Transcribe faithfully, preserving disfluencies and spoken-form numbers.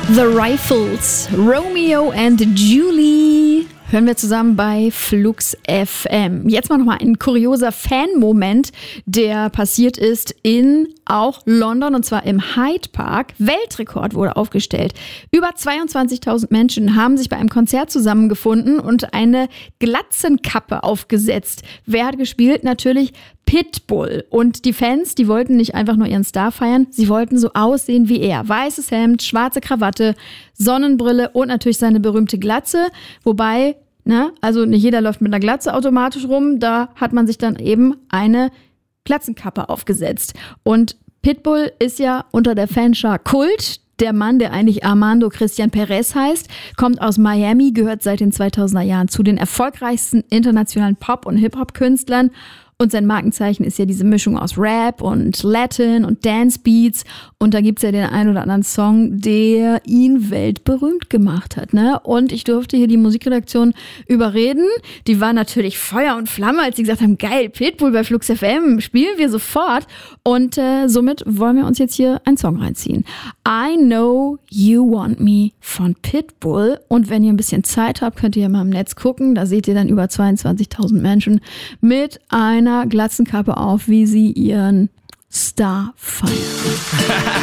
The Rifles, Romeo and Julie, hören wir zusammen bei Flux F M. Jetzt mal nochmal ein kurioser Fan-Moment, der passiert ist in auch London, und zwar im Hyde Park. Weltrekord wurde aufgestellt. Über zweiundzwanzigtausend Menschen haben sich bei einem Konzert zusammengefunden und eine Glatzenkappe aufgesetzt. Wer hat gespielt? Natürlich Pitbull. Und die Fans, die wollten nicht einfach nur ihren Star feiern, sie wollten so aussehen wie er. Weißes Hemd, schwarze Krawatte, Sonnenbrille und natürlich seine berühmte Glatze. Wobei, ne, also nicht jeder läuft mit einer Glatze automatisch rum, da hat man sich dann eben eine Glatzenkappe aufgesetzt. Und Pitbull ist ja unter der Fanschar Kult. Der Mann, der eigentlich Armando Christian Perez heißt, kommt aus Miami, gehört seit den zweitausender Jahren zu den erfolgreichsten internationalen Pop- und Hip-Hop-Künstlern. Und sein Markenzeichen ist ja diese Mischung aus Rap und Latin und Dance-Beats. Und da gibt's ja den einen oder anderen Song, der ihn weltberühmt gemacht hat, ne? Und ich durfte hier die Musikredaktion überreden. Die war natürlich Feuer und Flamme, als sie gesagt haben, geil, Pitbull bei Flux F M, spielen wir sofort. Und äh, somit wollen wir uns jetzt hier einen Song reinziehen. I Know You Want Me von Pitbull. Und wenn ihr ein bisschen Zeit habt, könnt ihr mal im Netz gucken. Da seht ihr dann über zweiundzwanzigtausend Menschen mit einer Glatzenkappe auf, wie sie ihren Star feiern.